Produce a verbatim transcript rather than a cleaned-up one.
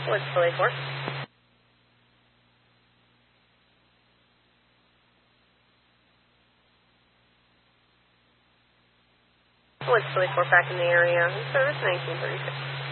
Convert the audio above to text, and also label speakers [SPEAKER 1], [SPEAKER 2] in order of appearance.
[SPEAKER 1] Woods Philly four. Woods Philly four back in the area. Service nineteen thirty-six.